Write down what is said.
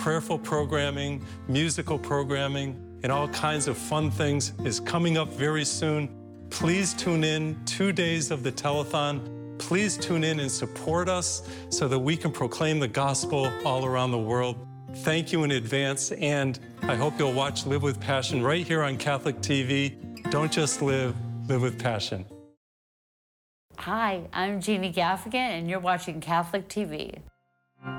prayerful programming, musical programming, and all kinds of fun things is coming up very soon. Please tune in 2 days of the telethon. Please tune in and support us so that we can proclaim the gospel all around the world. Thank you in advance, and I hope you'll watch Live with Passion right here on Catholic TV. Don't just live, live with passion. Hi, I'm Jeannie Gaffigan, and you're watching Catholic TV.